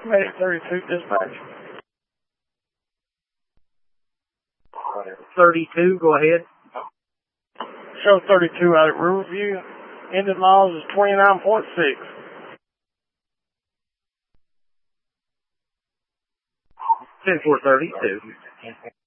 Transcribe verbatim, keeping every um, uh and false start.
Medic thirty-two, dispatch. thirty-two, go ahead. Show thirty-two out at Riverview. Ended miles is twenty-nine point six. ten four thirty-two.